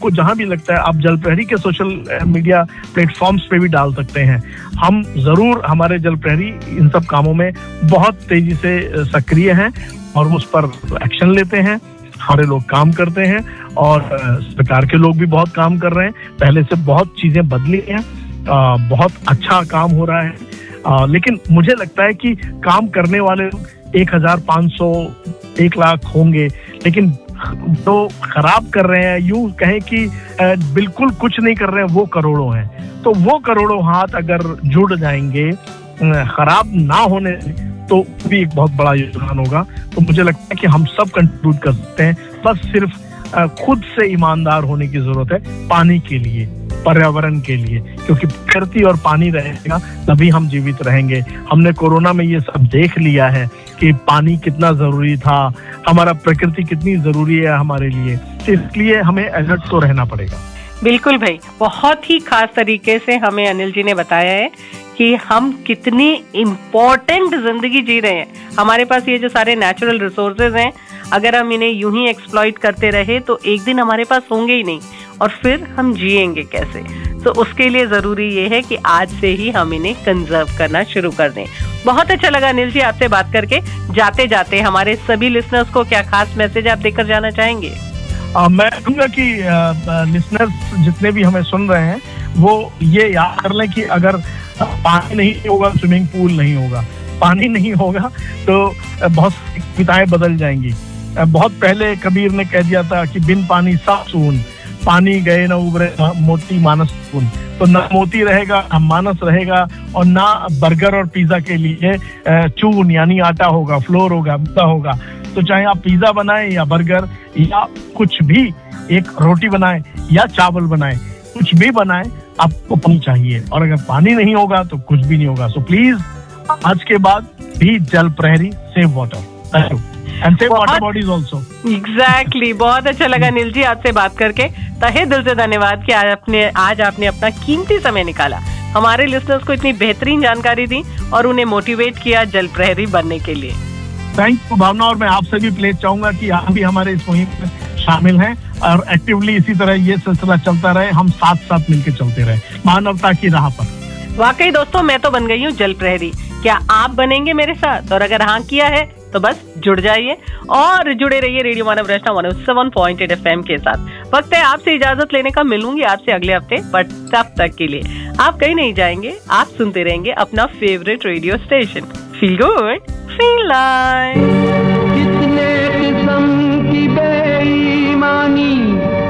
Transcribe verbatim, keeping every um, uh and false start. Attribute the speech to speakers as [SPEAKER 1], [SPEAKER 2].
[SPEAKER 1] आपको जहां भी लगता है आप जल प्रहरी के सोशल मीडिया प्लेटफॉर्म्स पे भी डाल सकते हैं। हम जरूर, हमारे जल प्रहरी इन सब कामों में बहुत तेजी से सक्रिय हैं और उस पर एक्शन लेते हैं। हमारे लोग काम करते हैं और सरकार के लोग भी बहुत काम कर रहे हैं। पहले से बहुत चीजें बदली हैं, बहुत अच्छा काम हो रहा है। आ, लेकिन मुझे लगता है कि काम करने वाले एक हजार पाँच सौ एक लाख होंगे, लेकिन जो खराब कर रहे हैं, यूं कहें कि बिल्कुल कुछ नहीं कर रहे हैं, वो करोड़ों हैं। तो वो करोड़ों हाथ अगर जुड़ जाएंगे खराब ना होने, तो भी एक बहुत बड़ा योगदान होगा। तो मुझे लगता है कि हम सब कंट्रीब्यूट कर सकते हैं, बस सिर्फ खुद से ईमानदार होने की जरूरत है पानी के लिए, पर्यावरण के लिए, क्योंकि प्रकृति और पानी रहेगा तभी हम जीवित रहेंगे। हमने कोरोना में ये सब देख लिया है कि पानी कितना जरूरी था, हमारा प्रकृति कितनी जरूरी है हमारे लिए, इसलिए हमें अलर्ट तो रहना पड़ेगा।
[SPEAKER 2] बिल्कुल भाई, बहुत ही खास तरीके से हमें अनिल जी ने बताया है कि हम कितनी इम्पोर्टेंट जिंदगी जी रहे हैं। हमारे पास ये जो सारे नेचुरल रिसोर्सेज हैं, अगर हम इन्हें यूं ही एक्सप्लॉइट करते रहे तो एक दिन हमारे पास होंगे ही नहीं, और फिर हम जिएंगे कैसे। तो उसके लिए जरूरी ये है कि आज से ही हम इन्हें कंजर्व करना शुरू कर दें। बहुत अच्छा लगा अनिल जी आपसे बात करके। जाते जाते हमारे सभी लिसनर्स को क्या खास मैसेज आप देकर जाना चाहेंगे?
[SPEAKER 1] आ, मैं कहूँगा कि लिसनर्स जितने भी हमें सुन रहे हैं वो ये याद कर लें कि अगर पानी नहीं होगा स्विमिंग पूल नहीं होगा, पानी नहीं होगा तो बहुत सी कविताएं बदल जाएंगी। बहुत पहले कबीर ने कह दिया था कि बिन पानी सब सून, पानी गए न उबरे मोती मानस सून। तो न मोती रहेगा, न मानस रहेगा, और ना बर्गर और पिज्जा के लिए चून यानी आटा होगा, फ्लोर होगा, मैदा होगा। तो चाहे आप पिज्जा बनाएं या बर्गर या कुछ भी, एक रोटी बनाएं या चावल बनाएं, कुछ भी बनाएं, आपको पानी चाहिए, और अगर पानी नहीं होगा तो कुछ भी नहीं होगा। सो प्लीज आज के बाद भी जल प्रहरी, save water, thank you, and save water bodies also.
[SPEAKER 2] Exactly, बहुत अच्छा लगा नील जी आपसे बात करके। तहे दिल से धन्यवाद कि आज आपने आज आपने अपना कीमती समय निकाला, हमारे लिसनर्स को इतनी बेहतरीन जानकारी दी और उन्हें मोटिवेट किया जल प्रहरी बनने के लिए।
[SPEAKER 1] थैंक यू भावना, और मैं आपसे भी प्लीज चाहूंगा कि आप भी हमारे इस मुहिम में शामिल हैं और एक्टिवली इसी तरह ये सिलसिला चलता रहे, हम साथ साथ मिलकर चलते रहे मानवता की राह पर।
[SPEAKER 2] वाकई दोस्तों, मैं तो बन गई हूँ जल प्रहरी, क्या आप बनेंगे मेरे साथ? और अगर हाँ किया है तो बस जुड़ जाइए और जुड़े रहिए रेडियो मानव रचना one O seven point eight F M के साथ। वक्त है आपसे इजाजत लेने का, मिलूंगी आपसे अगले हफ्ते, बट तब तक के लिए आप कहीं नहीं जाएंगे, आप सुनते रहेंगे अपना favourite radio station. Feel good, feel like.